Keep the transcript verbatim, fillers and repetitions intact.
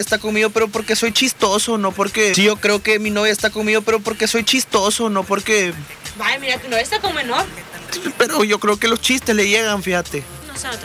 está conmigo, pero porque soy chistoso, no porque... Sí, yo creo que mi novia está conmigo, pero porque soy chistoso, no porque... Vaya, mira, tu novia está con menor. Pero yo creo que los chistes le llegan, fíjate. No sé,